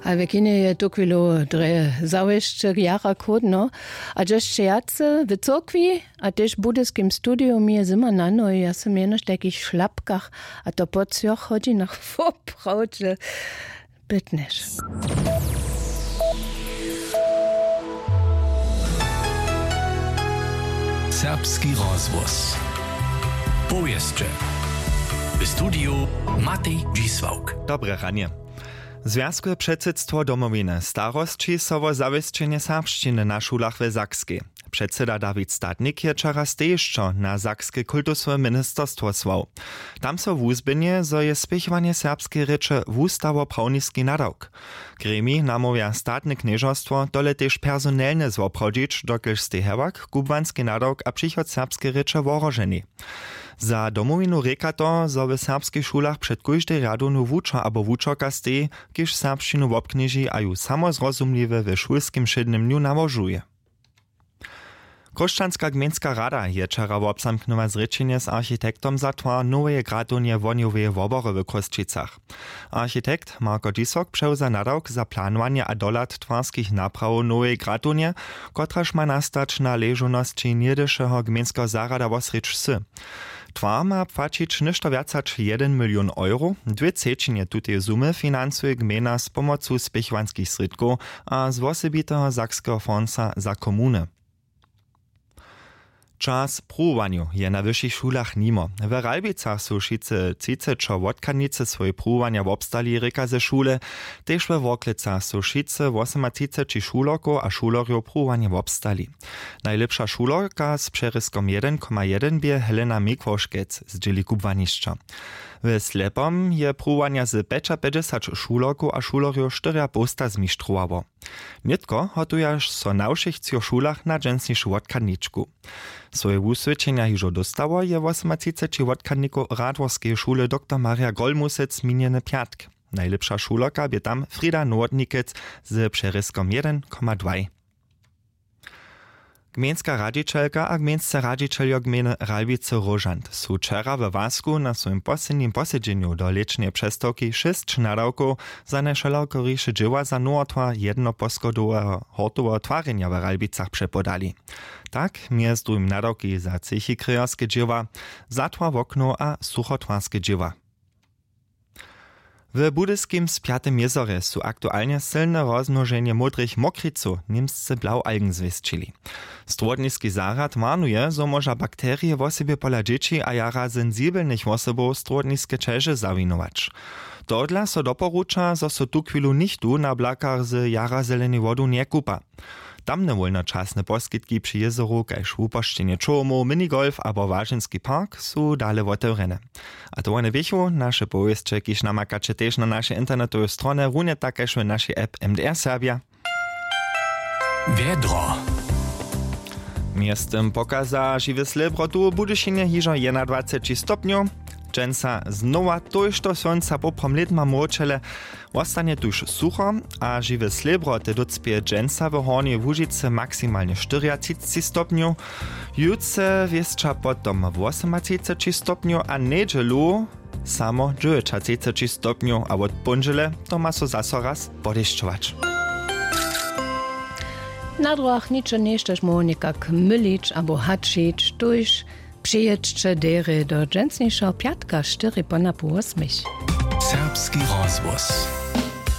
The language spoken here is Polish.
A w kinie je to chwilo zawieszcze jara kodno, a jeszcze jace w cokwi, a też w budyskim studiu mi je zima na no i ja sam jenoś w takich szlapkach, a to po co chodzi na chłop, że bytniesz. Serbski rozvoz. Powieszcze. W studiu Matej Dzisłauk. Dobre ranie. Związkowe przedsedztwo domowiny starostči so wo zawieszczenie serbszczyny na szulach w Sakskiej. Przedseda Dawid Statnik je czara stejszczo na Sakskie kultusowe ministerstwo słał. Tam so wuzbynie, zo je spěchowanie serbskiej reče wustawo-prawniski nadawk. Gremi namówia statne knieżostwo dole też personelne zwoprodzić, dokelž stehewak, kubwanski nadawk a przychod serbskiej reče worożeni. Za domowinu reka to, zo w serbskich szulach przed każdej radonu wuča abo wučoka stej, kiž serbščinu wobkniži a ju samozrozumliwe w szulskim šednym dniu nawożuje. Koščanska gmejnska rada je čara wobsamknęła zrečenje z architektom za twar noweje gradonie wonioweje wobory w Kostrzicach. Architekt Marko Dzisok przewza nadawk za planowanie a dolat twarskich napraw nowej gradonie, kotraż ma nastać na leżoności niedyszego gmejnskiego zarada wosrycz sy. Twar ma płacić ništo więcač 1 milion euro, 2/3 tutej sumy finansuje gmejna z pomocą spěchovanskich sredków a z wosebitego sakskiego fonda za komuny. Czas próbowaniu je na wyższych szulach nimo. W Ralbicach są wszyscy cicečo wodkanice swoje próbowania wobstali reka ze szule, też we Woklicach są wszyscy 38 szuloko a szulorjo próbowania wobstali. Najlepsza szulorka z przeryskom 1,1 bie Helena Mikwoszkec z dzieli kubwaniszcza. W Slepom je próbowania z 55 szuloko a szulorjo 4 posta zmistrzowało. Nitko hotujesz so na wszech szulach na dżensniejszą wodkaniczku. Swoje wusvědčenia hižo dostało je 38 wodkanniku Radworskiej szule dr Maria Golmusec miniony piatk. Najlepsza szulorka bie tam Frida Nordnikec z przeryskom 1,2. Gmejnska radzicielka a gmejnscy radzicieljo gmejny Ralbice-Rožant su wczera w Wasku na swoim poslednim posiedzeniu do lečnej přestawki 6 nadawków za nešelokoriše dzieła za nowotwar jednoposchodowego hortowego twarenia w Ralbicach przepodali. Tak, między drugim nadawki za cychikryjorskie dzieła, zatwar w okno a suchotwarskie dzieła. W budyskim spiatym jezorze su aktualnie silne rozmnożenie modrych mokriców niemscy blaualgen zwieścili. Strodniski zarad warnuje, zo może bakterie w osobie pola dzieci a jara sensibelnych osobów strodniskie czeże zawinować. Dodla so doporuča, zo so tu chwilu nichtu na blakach z jara zelenej wodu nie kupa. Tamne wolnočasne poskitki przy jezoru, kajž wupošćenje čomu, minigolf abo Wažinski park su dale otevřene. A to one věchu, naše powieszcze, kiž namakače tež na naše internetové strony, runie takajž v naši app MDR Serbia. Vedro. Miestem pokaza živé slebro tu Budyšinie hižo 21 stopňov. Džensa znova tojšto sonca poprom letma močele ostane tuž sucho a živé slebro te docpie džensa v Hornej Łužice maksimálne 40 stopňov, jutce viesča potom 38 stopňov a nedželu samo 39 stopňov a od ponžele to ma so zaso raz podešťovač. Na druhach ničo neštež mo nekak mylič abo hačič, tuž przyjedźcie dery do dżęsniejszego piatka 4 po na pół 8. Serbski rozvoz.